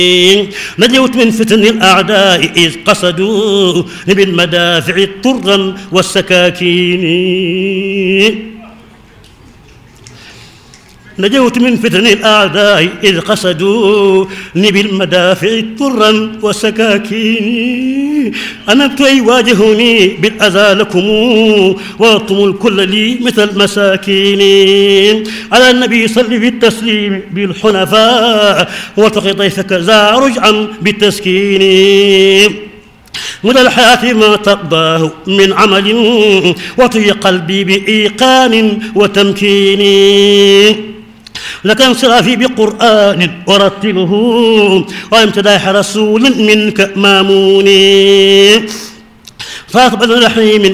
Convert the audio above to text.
نجوت من فتن الأعداء إذ قصدوا بالمدافع طرا والسكاكين. نجوت من فتن الأعداء إذ قصدوا بالمدافع طرا والسكاكين. أنبت يواجهني بالأذى لكم وأنتم الكل لي مثل المساكين. على النبي صل بالتسليم بالحنفاء واتق ضيفك ذا رجعا بالتسكين. مدى الحياة ما تقضاه من عمل وطي قلبي بإيقان وتمكين. لك انصرافي بقرآن ورتله وامتداح رسول منك ماموني. فاقبل رحيم